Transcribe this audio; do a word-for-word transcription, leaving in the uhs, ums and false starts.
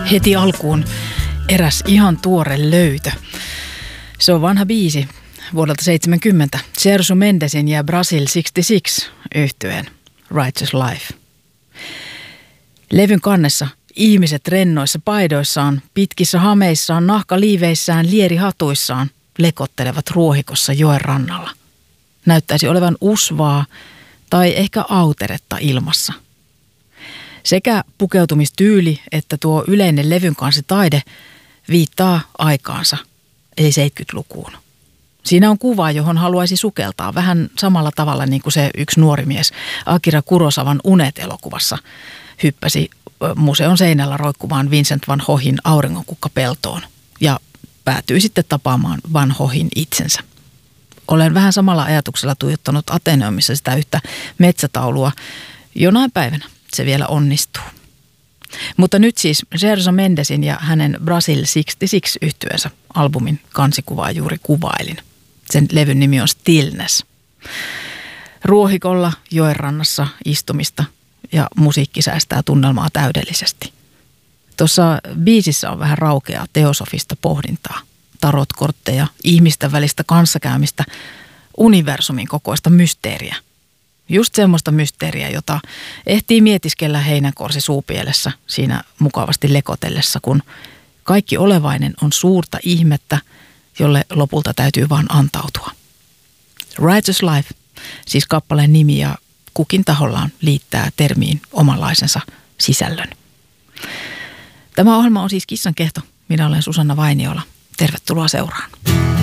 Heti alkuun eräs ihan tuore löytö. Se on vanha biisi vuodelta seitsemänkymmentä. Sergio Mendesin ja Brasil kuusikymmentäkuusi yhtyeen Righteous Life. Levyn kannessa ihmiset rennoissa paidoissaan, pitkissä hameissaan, nahkaliiveissään, lierihatuissaan lekottelevat ruohikossa joen rannalla. Näyttäisi olevan usvaa tai ehkä auteretta ilmassa. Sekä pukeutumistyyli että tuo yleinen levyn kanssa taide viittaa aikaansa, eli seitsemänkymmentälukuun. Siinä on kuva, johon haluaisi sukeltaa vähän samalla tavalla niin kuin se yksi nuori mies Akira Kurosawan Unet-elokuvassa hyppäsi museon seinällä roikkuvaan Vincent van Goghin auringonkukkapeltoon ja päätyi sitten tapaamaan van Goghin itsensä. Olen vähän samalla ajatuksella tuijottanut Ateneumissa sitä yhtä metsätaulua. Jonain päivänä se vielä onnistuu. Mutta nyt siis Sergio Mendesin ja hänen Brasil kuusikymmentäkuusi yhtyeensä albumin kansikuvaa juuri kuvailin. Sen levyn nimi on Stillness. Ruohikolla joenrannassa istumista ja musiikki säästää tunnelmaa täydellisesti. Tuossa biisissä on vähän raukeaa teosofista pohdintaa, tarotkortteja, ihmisten välistä kanssakäymistä, universumin kokoista mysteeriä. Just semmoista mysteeriä, jota ehtii mietiskellä heinänkorsi suupielessä siinä mukavasti lekotellessa, kun kaikki olevainen on suurta ihmettä, jolle lopulta täytyy vaan antautua. Righteous Life, siis kappaleen nimi ja kukin tahollaan liittää termiin omanlaisensa sisällön. Tämä ohjelma on siis Kissan kehto. Minä olen Susanna Vainiola. Tervetuloa seuraan.